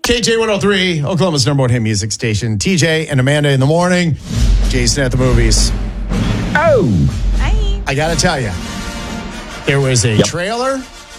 KJ103, Oklahoma's number one hit music station. TJ and Amanda in the morning. Jason at the movies. Oh. Hi. I got to tell you, there was a trailer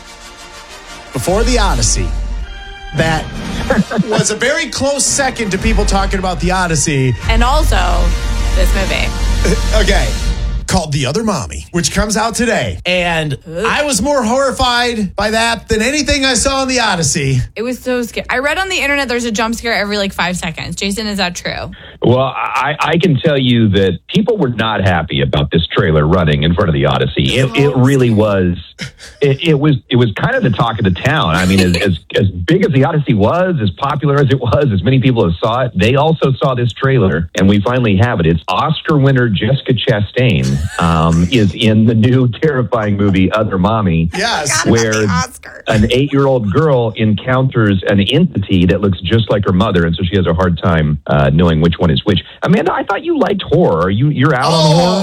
before The Odyssey that was a very close second to people talking about The Odyssey. And also, this movie. Okay. Called The Other Mommy, which comes out today. And I was more horrified by that than anything I saw in The Odyssey. It was so scary. I read on the internet there's a jump scare every 5 seconds. Jason, is that true? Well, I can tell you that people were not happy about this trailer running in front of the Odyssey. It really was. It was kind of the talk of the town. I mean, as big as the Odyssey was, as popular as it was, as many people as saw it, they also saw this trailer, and we finally have it. It's Oscar winner Jessica Chastain is in the new terrifying movie Other Mommy. Yes, where an 8-year-old girl encounters an entity that looks just like her mother, and so she has a hard time knowing which one is which. Amanda, I thought you liked horror. You're out on horror?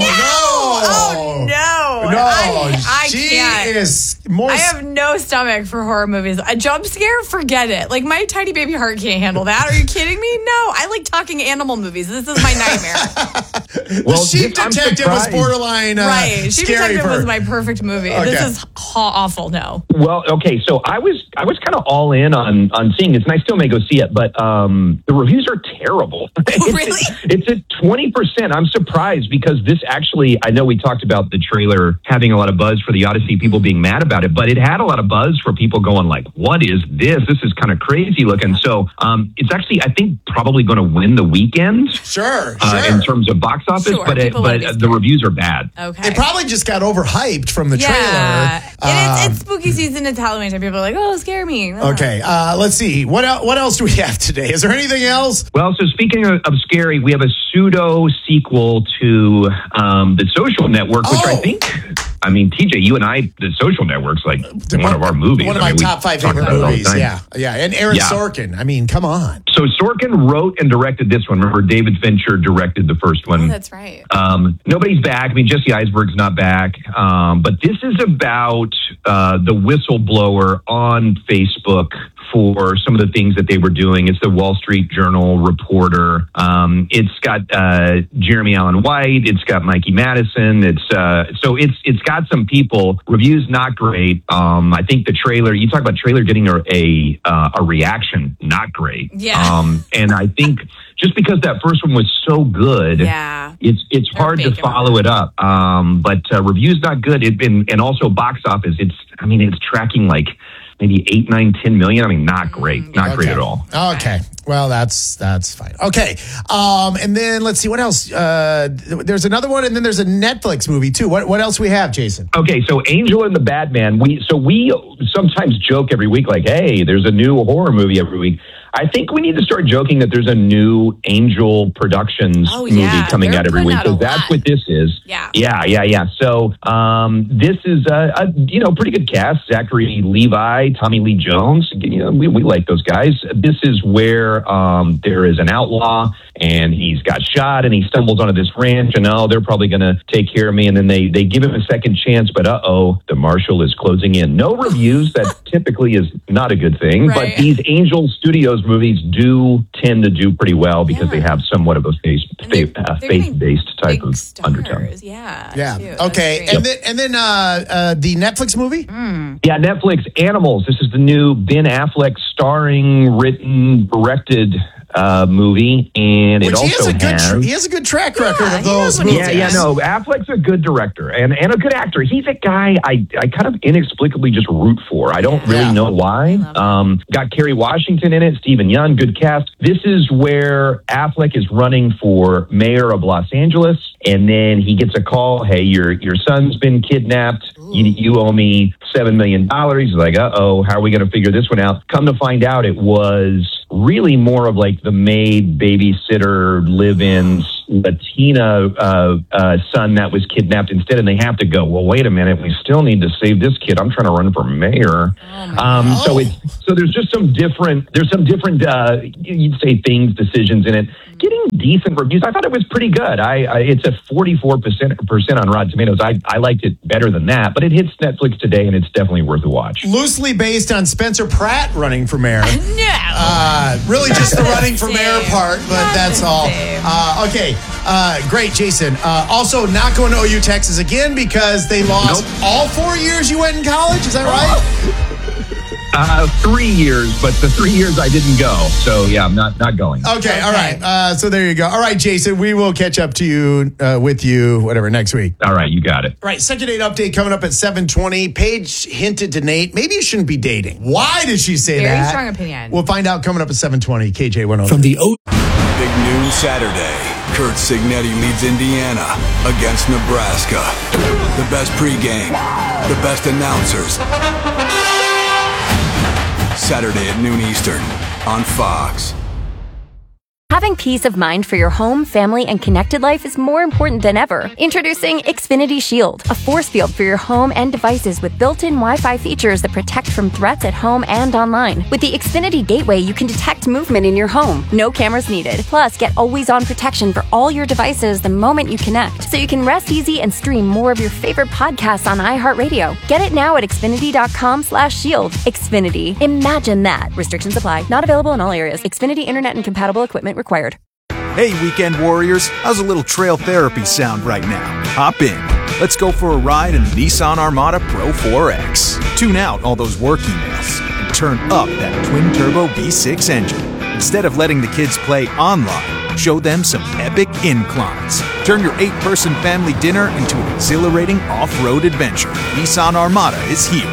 Oh, no. No, I she can't. is more... I have no stomach for horror movies. A jump scare? Forget it. My tiny baby heart can't handle that. Are you kidding me? No. I like talking animal movies. This is my nightmare. Well, Sheep Detective was borderline right. Sheep scary Detective was my perfect movie. Okay. This is awful. No. Well, okay. So I was kind of all in on seeing this, and I still may go see it, but the reviews are terrible. Really? It's at 20%. I'm surprised because this actually, I know we talked about the trailer having a lot of buzz for the Odyssey, people being mad about it, but it had a lot of buzz for people going like, what is this? This is kind of crazy looking. So it's actually, I think, probably going to win the weekend. Sure. In terms of box office, sure, but the reviews are bad. Okay. It probably just got overhyped from the trailer. And it's spooky season. It's Halloween time. People are like, oh, scare me. Oh. Okay. Let's see. What else do we have today? Is there anything else? Well, so speaking of scary, we have a pseudo sequel to The Social Network, which I mean, TJ, you and I, The Social Network's like one of our movies. One of my top 5 favorite movies. Yeah. And Aaron Sorkin. I mean, come on. So Sorkin wrote and directed this one. Remember, David Fincher directed the first one. Oh, that's right. Nobody's back. I mean, Jesse Eisenberg's not back. But this is about the whistleblower on Facebook for some of the things that they were doing. It's the Wall Street Journal reporter. It's got Jeremy Allen White. It's got Mikey Madison. It's got some people. Reviews not great. I think the trailer. You talk about trailer getting a reaction, not great. Yeah. And I think just because that first one was so good, it's hard to follow it up. But reviews not good. And also box office. It's tracking like maybe 8, 9, 10 million. I mean, not great. Not great at all. Okay. Well, that's fine. Okay. And then let's see what else. There's another one, and then there's a Netflix movie too. What else we have, Jason? Okay, so Angel and the Bad Man. We sometimes joke every week like, hey, there's a new horror movie every week. I think we need to start joking that there's a new Angel Productions movie coming out every week. So that's what this is. Yeah. So this is a pretty good cast. Zachary Levi, Tommy Lee Jones. We like those guys. This is where there is an outlaw and he's got shot and he stumbles onto this ranch and they're probably going to take care of me. And then they give him a second chance, but the marshal is closing in. No reviews. That typically is not a good thing. Right. But these Angel Studios movies do tend to do pretty well because they have somewhat of a faith-based type of undertone. Yeah. Okay. And then the Netflix movie? Yeah, Netflix Animals. This is the new Ben Affleck starring, written, directed movie, and he has a good track record of those movies. Affleck's a good director and a good actor. He's a guy I kind of inexplicably just root for. I don't really know why. Got Kerry Washington in it, Stephen Yeun, good cast. This is where Affleck is running for mayor of Los Angeles, and then he gets a call, hey, your son's been kidnapped. You owe me $7 million. He's like, how are we going to figure this one out? Come to find out, it was really more of like the maid, babysitter, live-in Latina son that was kidnapped instead, and they have to go, well, wait a minute, we still need to save this kid. I'm trying to run for mayor. So there's just some different you'd say decisions in it. Getting decent reviews. I thought it was pretty good. It's a 44% on Rotten Tomatoes. I liked it better than that, but it hits Netflix today, and it's definitely worth a watch. Loosely based on Spencer Pratt running for mayor. No. Really just the running for mayor part, but that's all. Okay, great, Jason. Also, not going to OU Texas again because they lost all 4 years you went in college. Is that right? 3 years, but the 3 years I didn't go. So, yeah, I'm not going. Okay, all right. So there you go. All right, Jason, we will catch up to you, with you, whatever, next week. All right, you got it. All right, second date update coming up at 7:20. Paige hinted to Nate, maybe you shouldn't be dating. Why did she say that? Very strong opinion. We'll find out coming up at 7:20. KJ 103. From the Big noon Saturday. Kurt Signetti leads Indiana against Nebraska. The best pregame, the best announcers. Saturday at noon Eastern on Fox. Having peace of mind for your home, family, and connected life is more important than ever. Introducing Xfinity Shield, a force field for your home and devices with built-in Wi-Fi features that protect from threats at home and online. With the Xfinity Gateway, you can detect movement in your home. No cameras needed. Plus, get always-on protection for all your devices the moment you connect, so you can rest easy and stream more of your favorite podcasts on iHeartRadio. Get it now at Xfinity.com/shield. Xfinity. Imagine that. Restrictions apply. Not available in all areas. Xfinity Internet and compatible equipment required. Hey, weekend warriors, how's a little trail therapy sound right now? Hop in. Let's go for a ride in the Nissan Armada Pro 4X. Tune out all those work emails and turn up that twin-turbo V6 engine. Instead of letting the kids play online, show them some epic inclines. Turn your 8-person family dinner into an exhilarating off-road adventure. Nissan Armada is here.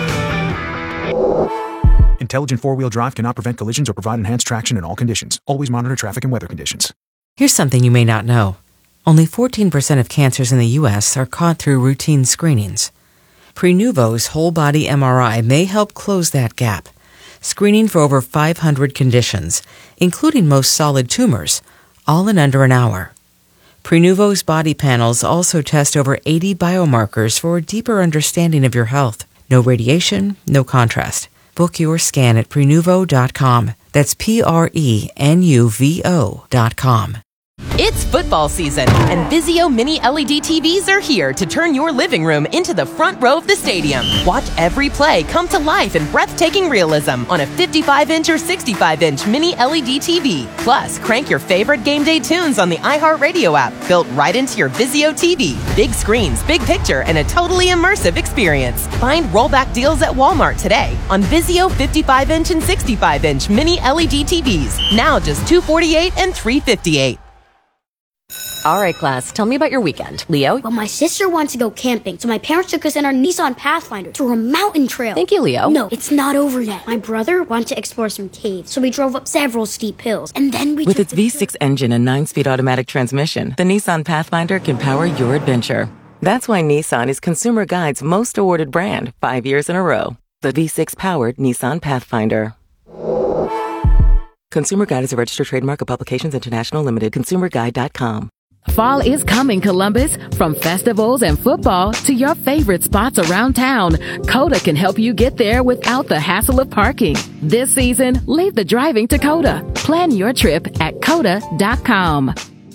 Intelligent four-wheel drive cannot prevent collisions or provide enhanced traction in all conditions. Always monitor traffic and weather conditions. Here's something you may not know. Only 14% of cancers in the U.S. are caught through routine screenings. Prenuvo's whole-body MRI may help close that gap, screening for over 500 conditions, including most solid tumors, all in under an hour. Prenuvo's body panels also test over 80 biomarkers for a deeper understanding of your health. No radiation, no contrast. Book your scan at Prenuvo.com. That's Prenuvo.com. It's football season, and Vizio Mini LED TVs are here to turn your living room into the front row of the stadium. Watch every play come to life in breathtaking realism on a 55-inch or 65-inch Mini LED TV. Plus, crank your favorite game day tunes on the iHeartRadio app, built right into your Vizio TV. Big screens, big picture, and a totally immersive experience. Find rollback deals at Walmart today on Vizio 55-inch and 65-inch Mini LED TVs. Now just $248 and $358. All right, class, tell me about your weekend. Leo? Well, my sister wants to go camping, so my parents took us in our Nissan Pathfinder through a mountain trail. Thank you, Leo. No, it's not over yet. My brother wanted to explore some caves, so we drove up several steep hills, and then we With its V6 engine and 9-speed automatic transmission, the Nissan Pathfinder can power your adventure. That's why Nissan is Consumer Guide's most awarded brand 5 years in a row. The V6-powered Nissan Pathfinder. Consumer Guide is a registered trademark of Publications International Limited. ConsumerGuide.com. Fall is coming, Columbus. From festivals and football to your favorite spots around town, Coda can help you get there without the hassle of parking. This season, leave the driving to Coda. Plan your trip at Coda.com.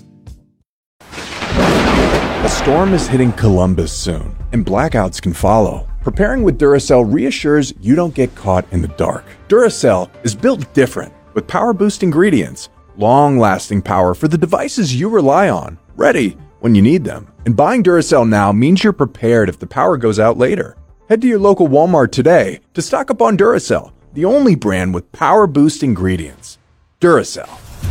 A storm is hitting Columbus soon, and blackouts can follow. Preparing with Duracell reassures you don't get caught in the dark. Duracell is built different, with power-boost ingredients. Long-lasting power for the devices you rely on, ready when you need them. And buying Duracell now means you're prepared if the power goes out later. Head to your local Walmart today to stock up on Duracell, the only brand with power-boost ingredients. Duracell.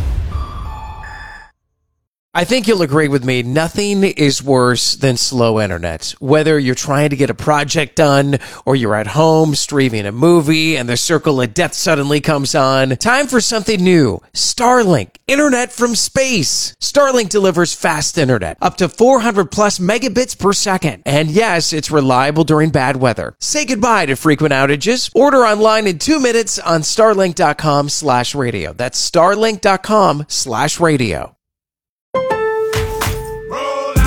I think you'll agree with me, nothing is worse than slow internet. Whether you're trying to get a project done or you're at home streaming a movie and the circle of death suddenly comes on, time for something new. Starlink, internet from space. Starlink delivers fast internet, up to 400 plus megabits per second. And yes, it's reliable during bad weather. Say goodbye to frequent outages. Order online in 2 minutes on starlink.com/radio. That's starlink.com/radio.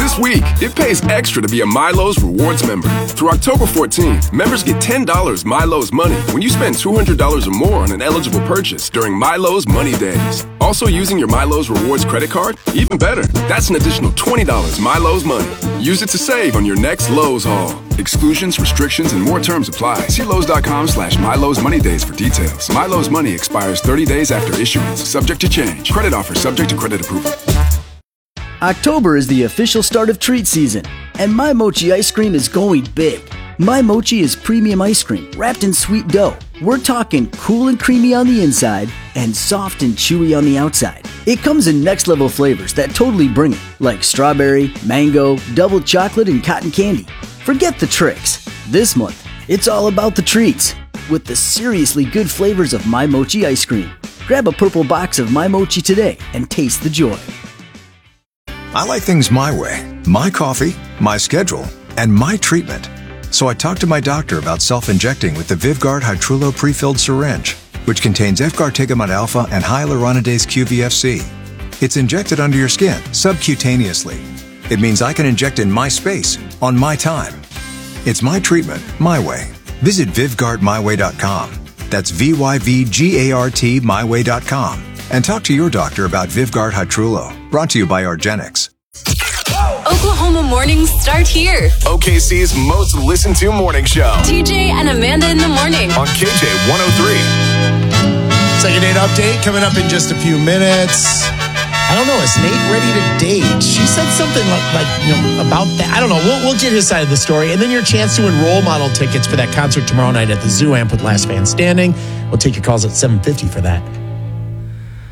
This week, it pays extra to be a Milo's Rewards member. Through October 14th, members get $10 Milo's Money when you spend $200 or more on an eligible purchase during Milo's Money Days. Also using your Milo's Rewards credit card? Even better, that's an additional $20 Milo's Money. Use it to save on your next Lowe's haul. Exclusions, restrictions, and more terms apply. See Lowe's.com/Milo's Money Days for details. Milo's Money expires 30 days after issuance. Subject to change. Credit offer subject to credit approval. October is the official start of treat season, and My Mochi ice cream is going big. My Mochi is premium ice cream wrapped in sweet dough. We're talking cool and creamy on the inside and soft and chewy on the outside. It comes in next level flavors that totally bring it, like strawberry, mango, double chocolate, and cotton candy. Forget the tricks. This month, it's all about the treats with the seriously good flavors of My Mochi ice cream. Grab a purple box of My Mochi today and taste the joy. I like things my way, my coffee, my schedule, and my treatment. So I talked to my doctor about self-injecting with the Vyvgart Hytrulo pre-filled syringe, which contains efgartigimod alpha and hyaluronidase QVFC. It's injected under your skin, subcutaneously. It means I can inject in my space, on my time. It's my treatment, my way. Visit VyvgartMyWay.com. That's VYVGART MyWay.com. And talk to your doctor about Vyvgart Hytrulo. Brought to you by Argenix. Oklahoma mornings start here. OKC's most listened to morning show. TJ and Amanda in the morning. On KJ 103. Second date update coming up in just a few minutes. I don't know. Is Nate ready to date? She said something like about that. I don't know. We'll get his side of the story. And then your chance to win role model tickets for that concert tomorrow night at the Zoo Amp with Last Man Standing. We'll take your calls at 7:50 for that.